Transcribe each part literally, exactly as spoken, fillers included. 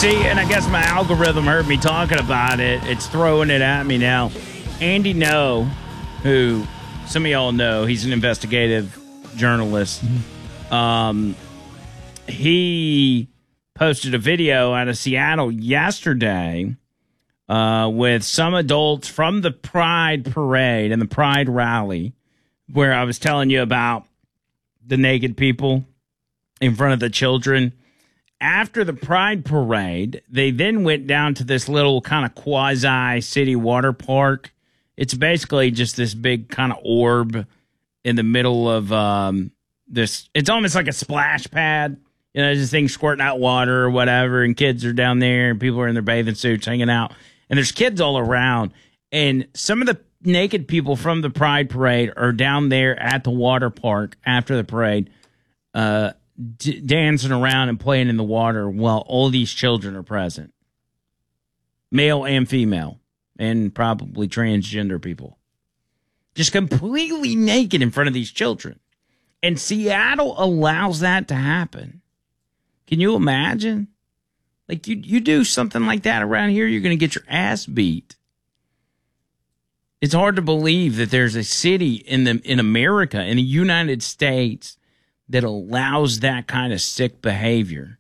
See, and I guess my algorithm heard me talking about it. It's throwing it at me now. Andy Ngo, who some of y'all know, he's an investigative journalist. Mm-hmm. Um, he posted a video out of Seattle yesterday uh, with some adults from the Pride Parade and the Pride Rally, where I was telling you about the naked people in front of the children. After the Pride Parade, they then went down to this little kind of quasi-city water park. It's basically just this big kind of orb in the middle of um, this. It's almost like a splash pad. You know, this thing squirting out water or whatever, and kids are down there, and people are in their bathing suits hanging out. And there's kids all around. And some of the naked people from the Pride Parade are down there at the water park after the parade, uh, d- dancing around and playing in the water while all these children are present. Male and female, and probably transgender people. Just completely naked in front of these children. And Seattle allows that to happen. Can you imagine? Like, you, you do something like that around here, you're going to get your ass beat. It's hard to believe that there's a city in the in America, in the United States, that allows that kind of sick behavior.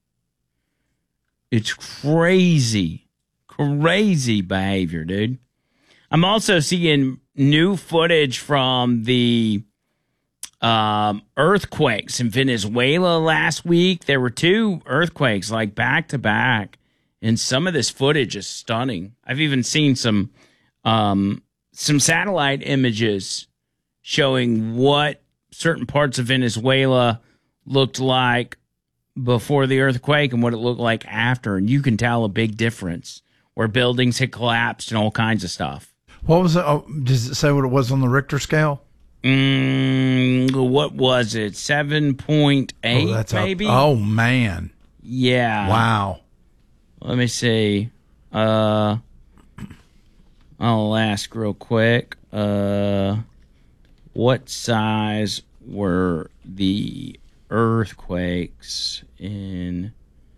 It's crazy, crazy behavior, dude. I'm also seeing new footage from the um, earthquakes in Venezuela last week. There were two earthquakes, like back to back, and some of this footage is stunning. I've even seen some um, some satellite images showing what certain parts of Venezuela looked like before the earthquake and what it looked like after, and you can tell a big difference where buildings had collapsed and all kinds of stuff. What was it? Oh, does it say what it was on the Richter scale? Mm, what was it? seven point eight, oh, that's maybe? Up. Oh, man. Yeah. Wow. Let me see. Uh, I'll ask real quick. Uh, what size were the earthquakes in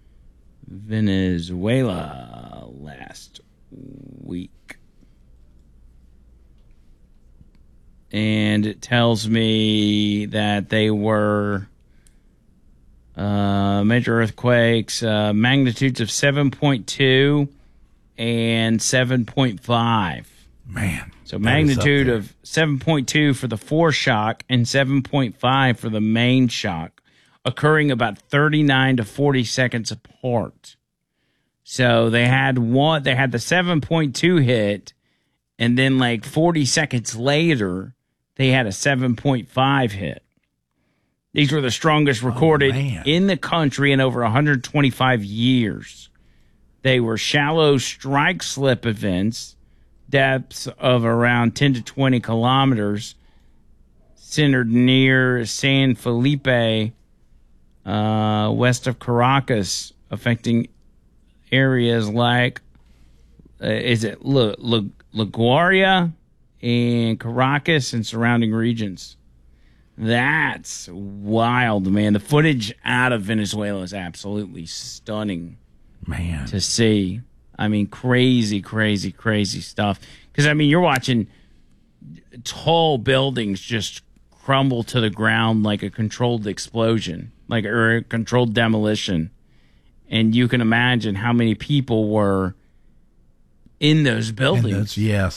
Venezuela last week? And it tells me that they were uh, major earthquakes, uh, magnitudes of seven point two and seven point five. Man. So magnitude of seven point two for the foreshock and seven point five for the main shock, occurring about thirty-nine to forty seconds apart. So they had one, they had the seven point two hit, and then like forty seconds later, they had a seven point five hit. These were the strongest recorded oh, in the country in over one hundred twenty-five years. They were shallow strike slip events, depths of around ten to twenty kilometers, centered near San Felipe, uh, west of Caracas, affecting areas like, uh, is it La, La, LaGuardia and Caracas and surrounding regions. That's wild, man. The footage out of Venezuela is absolutely stunning, man, to see. I mean, crazy, crazy, crazy stuff. Because, I mean, you're watching tall buildings just crumble to the ground like a controlled explosion, like or a controlled demolition. And you can imagine how many people were in those buildings. Yes.